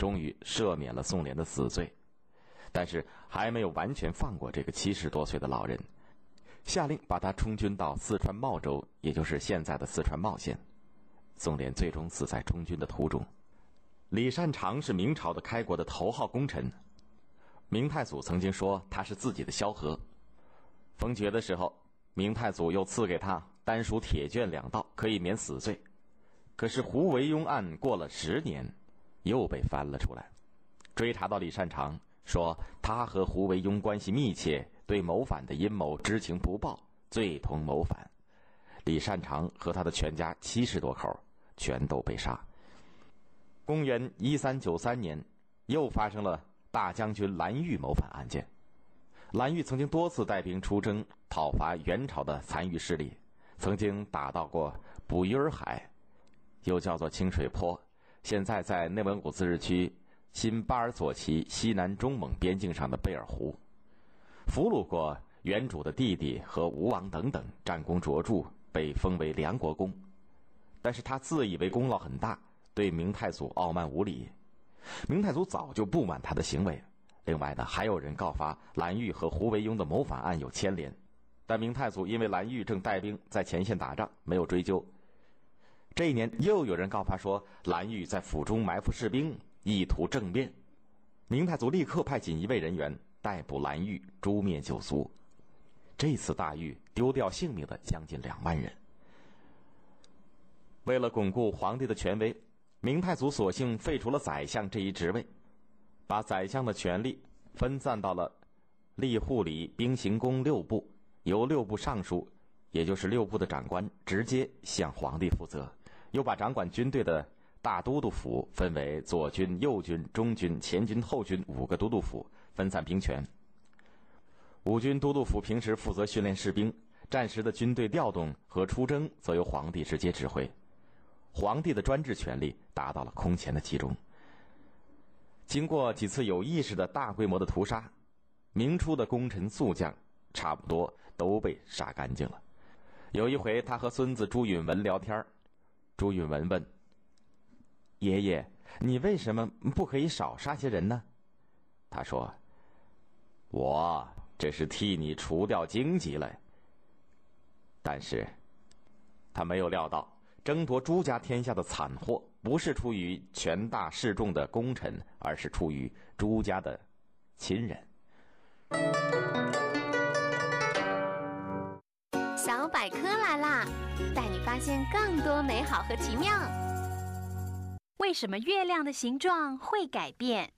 终于赦免了宋濂的死罪，但是还没有完全放过这个70多岁的老人，下令把他充军到四川茂州，也就是现在的四川茂县。宋濂最终死在充军的途中。李善长是明朝的开国的头号功臣，明太祖曾经说他是自己的萧何。封爵的时候，明太祖又赐给他丹书铁卷2道，可以免死罪。可是胡惟庸案过了10年，又被翻了出来，追查到李善长，说他和胡惟庸关系密切，对谋反的阴谋知情不报，罪同谋反。李善长和他的全家70多口全都被杀。公元1393年，又发生了大将军蓝玉谋反案件。蓝玉曾经多次带兵出征，讨伐元朝的残余势力，曾经打到过捕鱼儿海，又叫做清水坡，现在在内蒙古自治区新巴尔左旗西南中蒙边境上的贝尔湖，俘虏过元主的弟弟和吴王等等，战功卓著，被封为梁国公。但是他自以为功劳很大，对明太祖傲慢无礼。明太祖早就不满他的行为。另外呢，还有人告发蓝玉和胡惟庸的谋反案有牵连，但明太祖因为蓝玉正带兵在前线打仗，没有追究。这一年又有人告发说蓝玉在府中埋伏士兵，意图政变。明太祖立刻派锦衣卫人员逮捕蓝玉，诛灭九族。这次大狱丢掉性命的将近2万人。为了巩固皇帝的权威，明太祖索性废除了宰相这一职位，把宰相的权力分散到了吏户礼兵刑工6部，由6部尚书，也就是6部的长官直接向皇帝负责，又把掌管军队的大都督府分为左军、右军、中军、前军、后军5个都督府，分散兵权。5军都督府平时负责训练士兵，战时的军队调动和出征则由皇帝直接指挥。皇帝的专制权力达到了空前的集中。经过几次有意识的大规模的屠杀，明初的功臣宿将差不多都被杀干净了。有一回他和孙子朱允文聊天，朱允文问：爷爷，你为什么不可以少杀些人呢？他说：我这是替你除掉荆棘了。但是他没有料到，争夺朱家天下的惨祸不是出于权大势众的功臣，而是出于朱家的亲人。 小百科来啦，带你发现更多美好和奇妙。为什么月亮的形状会改变？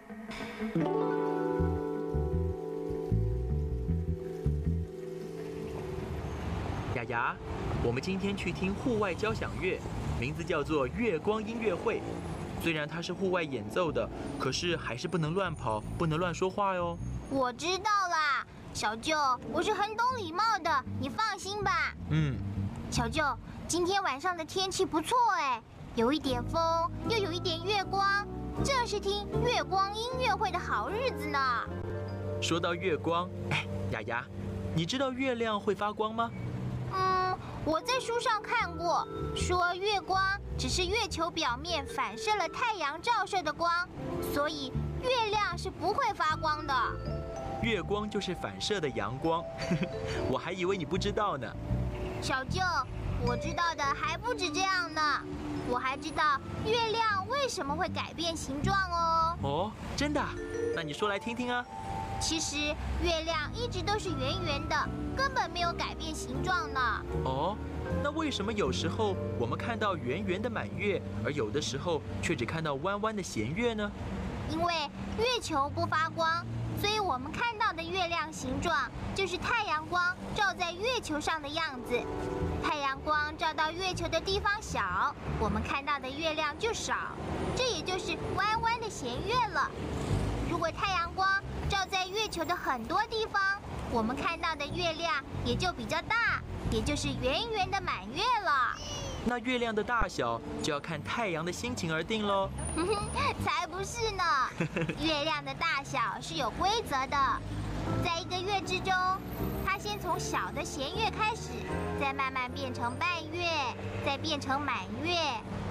雅雅，我们今天去听户外交响乐，名字叫做月光音乐会。虽然它是户外演奏的，可是还是不能乱跑，不能乱说话哟。 我知道啦，小舅，我是很懂礼貌的，你放心吧。小舅，今天晚上的天气不错哎，有一点风，又有一点月光，这是听月光音乐会的好日子呢。 说到月光，雅雅，你知道月亮会发光吗？ 我在书上看过，说月光只是月球表面反射了太阳照射的光，所以月亮是不会发光的。 月光就是反射的阳光，我还以为你不知道呢。 小舅，我知道的还不止这样呢，我还知道月亮为什么会改变形状哦。 哦，真的？那你说来听听啊。 其实月亮一直都是圆圆的，根本没有改变形状呢。 哦，那为什么有时候我们看到圆圆的满月，而有的时候却只看到弯弯的弦月呢？ 因为月球不发光，所以我们看到的月亮形状就是太阳光照在月球上的样子。太阳光照到月球的地方小，我们看到的月亮就少，这也就是弯弯的弦月了。如果太阳光照在月球的很多地方，我们看到的月亮也就比较大，也就是圆圆的满月了。 那月亮的大小就要看太阳的心情而定喽。 才不是呢，月亮的大小是有规则的。在一个月之中，它先从小的弦月开始，再慢慢变成半月，再变成满月，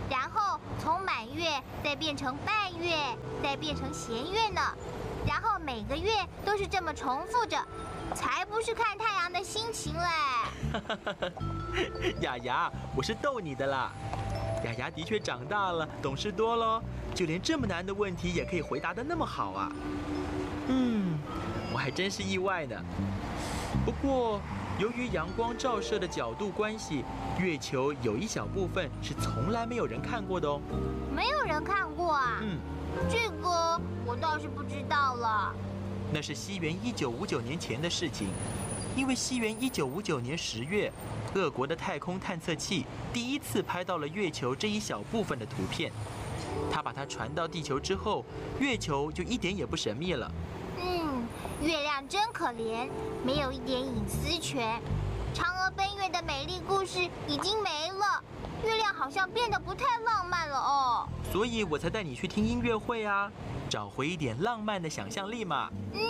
然后从满月再变成半月，再变成弦月呢。然后每个月都是这么重复着，才不是看太阳的心情嘞。 雅雅，我是逗你的啦。雅雅的确长大了，懂事多咯，就连这么难的问题也可以回答得那么好啊。我还真是意外呢。不过，由于阳光照射的角度关系，月球有一小部分是从来没有人看过的哦。 没有人看过啊？这个我倒是不知道了。 那是西元1959年前的事情，因为西元1959年10月，俄国的太空探测器第一次拍到了月球这一小部分的图片。它把它传到地球之后，月球就一点也不神秘了。 月亮真可怜，没有一点隐私权。嫦娥奔月的美丽故事已经没了，月亮好像变得不太浪漫了哦。 所以我才带你去听音乐会啊，找回一点浪漫的想象力嘛。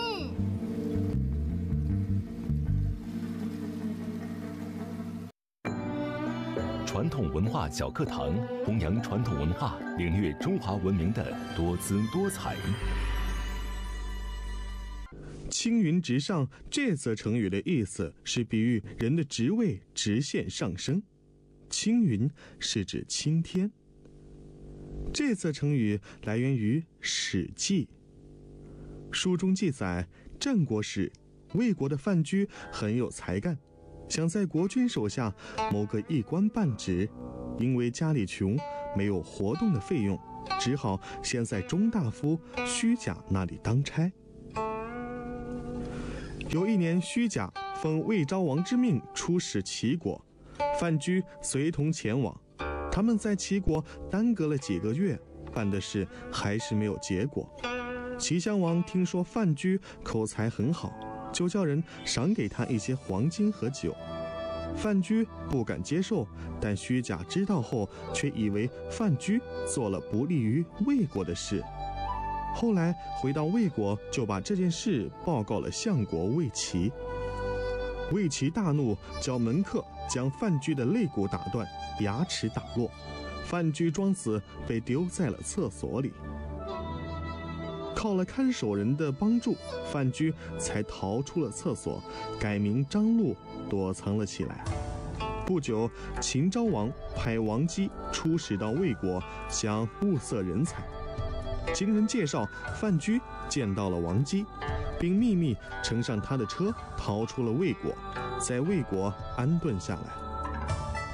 传统文化小课堂，弘扬传统文化，领略中华文明的多姿多彩。 青云直上这则成语的意思是比喻人的职位直线上升。青云是指青天。这则成语来源于《史记》，书中记载，战国时魏国的范雎很有才干，想在国君手下谋个一官半职，因为家里穷，没有活动的费用，只好先在中大夫虚假那里当差。有一年，虚假奉魏昭王之命出使齐国，范雎随同前往。他们在齐国耽搁了几个月，办的事还是没有结果。齐襄王听说范雎口才很好，就叫人赏给他一些黄金和酒。范雎不敢接受，但虚假知道后，却以为范雎做了不利于魏国的事。后来回到魏国，就把这件事报告了相国魏齐。魏齐大怒，叫门客将范雎的肋骨打断，牙齿打落，范雎装死，被丢在了厕所里。靠了看守人的帮助，范雎才逃出了厕所，改名张禄，躲藏了起来。不久，秦昭王派王姬出使到魏国，想物色人才。经人介绍，范雎见到了王姬，并秘密乘上他的车逃出了魏国，在魏国安顿下来。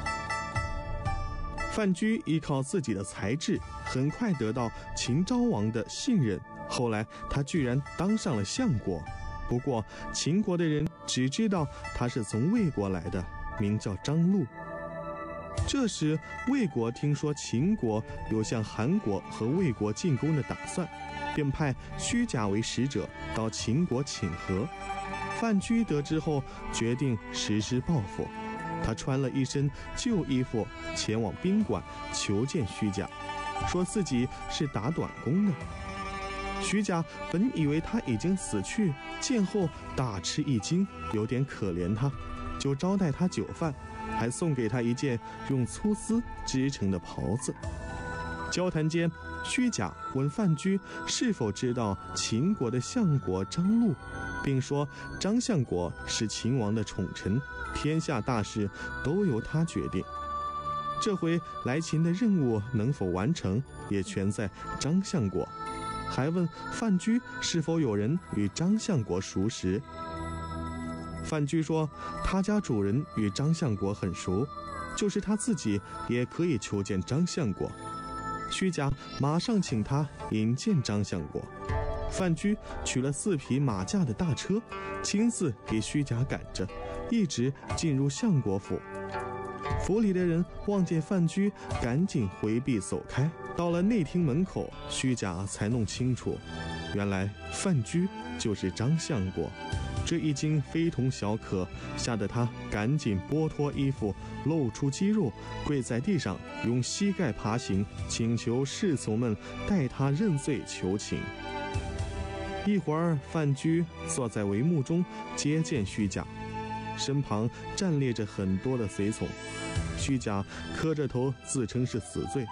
范雎依靠自己的才智，很快得到秦昭王的信任。后来他居然当上了相国，不过秦国的人只知道他是从魏国来的，名叫张禄。这时魏国听说秦国有向韩国和魏国进攻的打算，便派虚假为使者到秦国请和。范雎得知后，决定实施报复。他穿了一身旧衣服前往宾馆求见虚假，说自己是打短工的。虚假本以为他已经死去，见后大吃一惊，有点可怜他，就招待他酒饭，还送给他一件用粗丝织成的袍子。交谈间，虚假问范雎是否知道秦国的相国张禄，并说张相国是秦王的宠臣，天下大事都由他决定。这回来秦的任务能否完成，也全在张相国。还问范雎是否有人与张相国熟识。范雎说，他家主人与张相国很熟，就是他自己也可以求见张相国。虚假马上请他引见张相国。范雎取了4匹马驾的大车，亲自给虚假赶着，一直进入相国府。府里的人望见范雎，赶紧回避走开。到了内厅门口，虚假才弄清楚，原来范雎就是张相国。这一惊非同小可，吓得他赶紧剥脱衣服，露出肌肉，跪在地上，用膝盖爬行，请求侍从们代他认罪求情。一会儿，范雎坐在帷幕中接见虚假，身旁站列着很多的随从。虚假磕着头自称是死罪，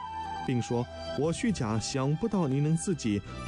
并说：“我虚假，想不到你能自己